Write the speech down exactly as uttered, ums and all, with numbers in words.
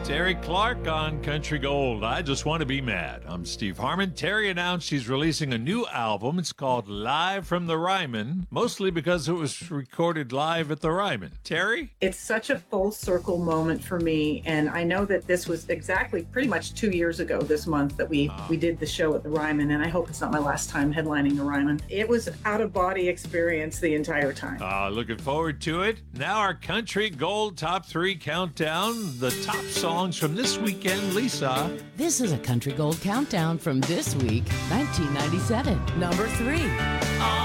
Terry Clark on Country Gold. I Just Want to Be Mad. I'm Steve Harmon. Terry announced she's releasing a new album. It's called Live from the Ryman, mostly because it was recorded live at the Ryman. Terry? It's such a full circle moment for me, and I know that this was exactly pretty much two years ago this month that we, Ah. we did the show at the Ryman, and I hope it's not my last time headlining the Ryman. It was out-of-body experience the entire time. Uh, looking forward to it. Now our Country Gold Top three Countdown. The top songs from this weekend, Lisa. This is a Country Gold Countdown from this week, nineteen ninety-seven. Number three.